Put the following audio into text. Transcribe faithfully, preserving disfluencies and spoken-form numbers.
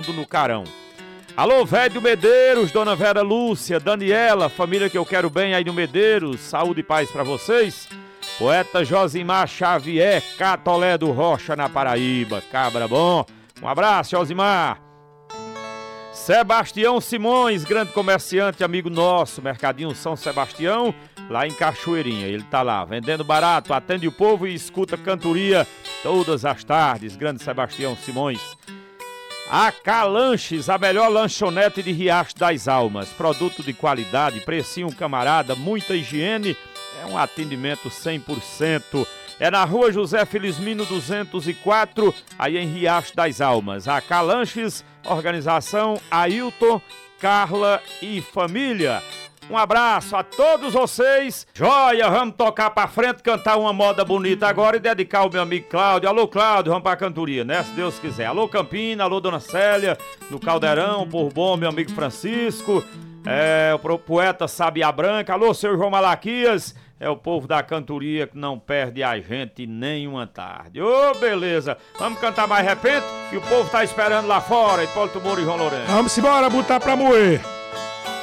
ligado no Carão. Alô, velho do Medeiros, dona Vera Lúcia, Daniela, família que eu quero bem aí no Medeiros, saúde e paz pra vocês. Poeta Josimar Xavier, Catolé do Rocha, na Paraíba, cabra bom. Um abraço, Josimar. Sebastião Simões, grande comerciante, amigo nosso, Mercadinho São Sebastião, lá em Cachoeirinha. Ele tá lá, vendendo barato, atende o povo e escuta cantoria todas as tardes. Grande Sebastião Simões. A Calanches, a melhor lanchonete de Riacho das Almas. Produto de qualidade, precinho camarada, muita higiene, é um atendimento cem por cento. É na rua José Felizmino duzentos e quatro, aí em Riacho das Almas. A Calanches, organização Ailton, Carla e família. Um abraço a todos vocês. Joia, vamos tocar pra frente, cantar uma moda bonita agora e dedicar ao meu amigo Cláudio. Alô, Cláudio, vamos pra cantoria, né? Se Deus quiser. Alô, Campina, alô, Dona Célia, no Caldeirão, por bom, meu amigo Francisco, é, o poeta Sabia Branca. Alô, seu João Malaquias. É o povo da cantoria que não perde a gente nenhuma tarde. Ô, oh, beleza. Vamos cantar mais repente, que o povo tá esperando lá fora. Hipólito Moura e João Lourenço. Vamos embora, botar pra moer.